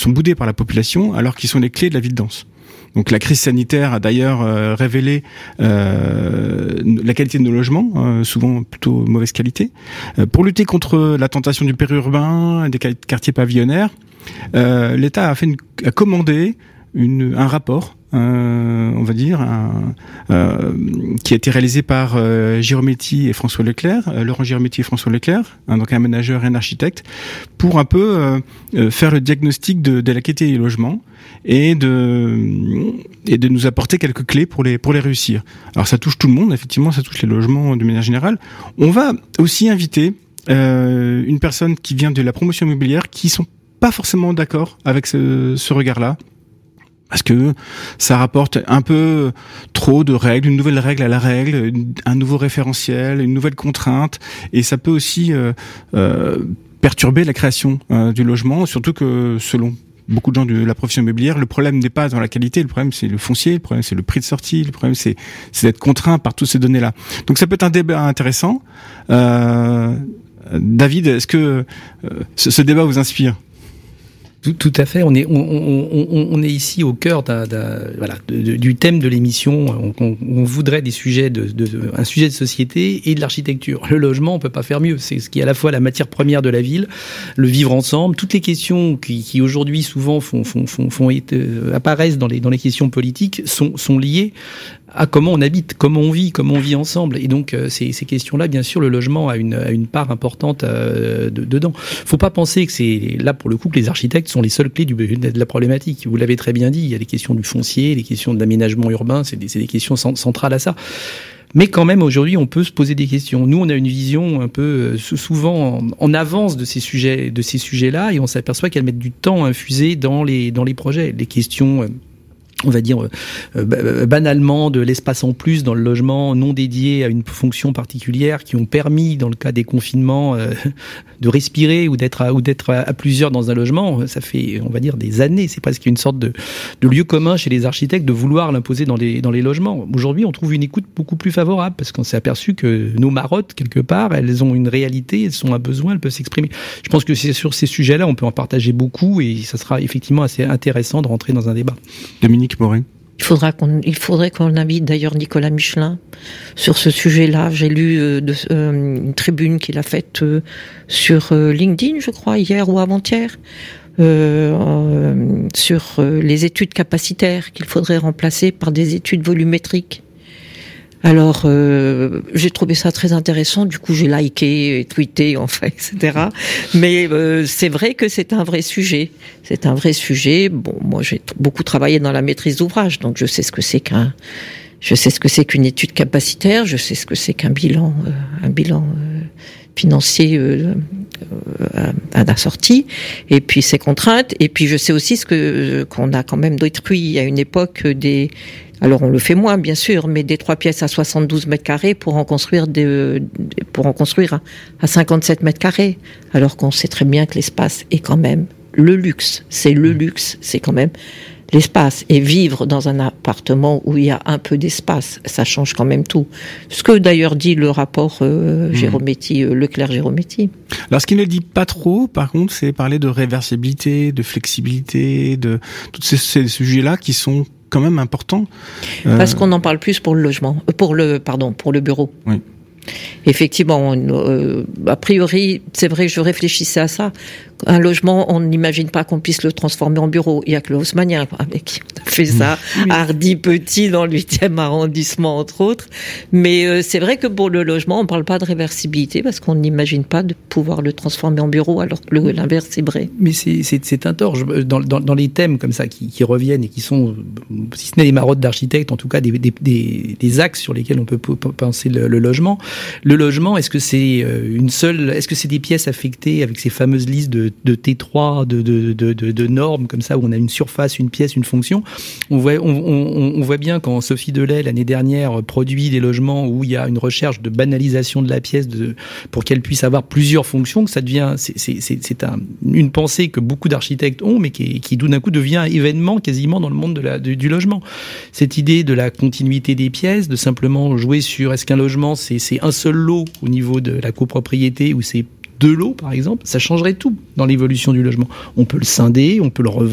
sont boudés par la population alors qu'ils sont les clés de la ville dense. Donc la crise sanitaire a d'ailleurs révélé la qualité de nos logements, souvent plutôt mauvaise qualité. Pour lutter contre la tentation du périurbain, des quartiers pavillonnaires, l'État a commandé un rapport, on va dire, qui a été réalisé par Girometti et François Leclerc, Laurent Girometti et François Leclerc, donc un ménageur et un architecte, pour un peu faire le diagnostic de la qualité des logements et de nous apporter quelques clés pour les réussir. Alors ça touche tout le monde, effectivement, ça touche les logements de manière générale. On va aussi inviter une personne qui vient de la promotion immobilière qui sont pas forcément d'accord avec ce regard-là. Parce que ça rapporte un peu trop de règles, une nouvelle règle à la règle, un nouveau référentiel, une nouvelle contrainte, et ça peut aussi perturber la création du logement, surtout que selon beaucoup de gens de la profession immobilière, le problème n'est pas dans la qualité, le problème c'est le foncier, le problème c'est le prix de sortie, le problème c'est d'être contraint par toutes ces données-là. Donc ça peut être un débat intéressant. David, est-ce que ce débat vous inspire ? Tout à fait. On est ici au cœur du thème de l'émission. On voudrait des sujets un sujet de société et de l'architecture. Le logement, on peut pas faire mieux. C'est ce qui est à la fois la matière première de la ville, le vivre ensemble. Toutes les questions qui aujourd'hui souvent apparaissent dans les questions politiques sont liées à comment on habite, comment on vit ensemble. Et donc, ces questions-là, bien sûr, le logement a une part importante dedans. Faut pas penser que c'est là, pour le coup, que les architectes sont les seules clés de la problématique. Vous l'avez très bien dit, il y a les questions du foncier, les questions de l'aménagement urbain, c'est des questions centrales à ça. Mais quand même, aujourd'hui, on peut se poser des questions. Nous, on a une vision un peu souvent en avance de ces sujets-là, et on s'aperçoit qu'elles mettent du temps à infuser dans les projets. Les questions, on va dire banalement, de l'espace en plus dans le logement non dédié à une fonction particulière, qui ont permis, dans le cas des confinements, de respirer ou d'être à plusieurs dans un logement. Ça fait, on va dire, des années. C'est presque une sorte de lieu commun chez les architectes de vouloir l'imposer dans les logements. Aujourd'hui, on trouve une écoute beaucoup plus favorable, parce qu'on s'est aperçu que nos marottes, quelque part, elles ont une réalité, elles ont un besoin, elles peuvent s'exprimer. Je pense que c'est sur ces sujets-là, on peut en partager beaucoup, et ça sera effectivement assez intéressant de rentrer dans un débat. Dominique Moret. Il faudrait qu'on invite d'ailleurs Nicolas Michelin sur ce sujet-là. J'ai lu une tribune qu'il a faite sur LinkedIn, je crois, hier ou avant-hier, sur les études capacitaires qu'il faudrait remplacer par des études volumétriques. Alors, j'ai trouvé ça très intéressant. Du coup, j'ai liké, et tweeté, enfin, etc. Mais c'est vrai que c'est un vrai sujet. C'est un vrai sujet. Bon, moi, j'ai beaucoup travaillé dans la maîtrise d'ouvrage, donc je sais ce que c'est qu'une étude capacitaire. Je sais ce que c'est qu'un bilan financier à la sortie, et puis ses contraintes. Et puis, je sais aussi qu'on a quand même détruit à une époque alors on le fait moins, bien sûr, mais des 3 pièces à 72 mètres carrés pour en construire à 57 mètres carrés. Alors qu'on sait très bien que l'espace est quand même le luxe. C'est quand même l'espace. Et vivre dans un appartement où il y a un peu d'espace, ça change quand même tout. Ce que d'ailleurs dit le rapport Leclerc-Girometti. Alors ce qu'il ne dit pas trop, par contre, c'est parler de réversibilité, de flexibilité, de tous ces sujets-là qui sont quand même important. Parce qu'on en parle plus pour le logement, pour le bureau. Oui. Effectivement, a priori, c'est vrai que je réfléchissais à ça. Un logement, on n'imagine pas qu'on puisse le transformer en bureau. Il y a que le haussmannien qui a fait ça, Hardy Petit, dans le 8e arrondissement, entre autres. Mais c'est vrai que pour le logement, on ne parle pas de réversibilité, parce qu'on n'imagine pas de pouvoir le transformer en bureau, alors que l'inverse est vrai. Mais c'est un tort. Dans les thèmes comme ça qui reviennent, et qui sont, si ce n'est des marottes d'architectes, en tout cas des axes sur lesquels on peut penser le logement. Le logement, est-ce que c'est est-ce que c'est des pièces affectées avec ces fameuses listes de T3, de normes comme ça, où on a une surface, une pièce, une fonction? On voit bien quand Sophie Delay, l'année dernière, produit des logements où il y a une recherche de banalisation de la pièce pour qu'elle puisse avoir plusieurs fonctions, que ça devient, c'est une pensée que beaucoup d'architectes ont, mais qui tout d'un coup devient un événement quasiment dans le monde du logement. Cette idée de la continuité des pièces, de simplement jouer sur est-ce qu'un logement c'est un seul lot au niveau de la copropriété, ou c'est 2 lots par exemple, ça changerait tout dans l'évolution du logement. On peut le scinder, on peut le revendre.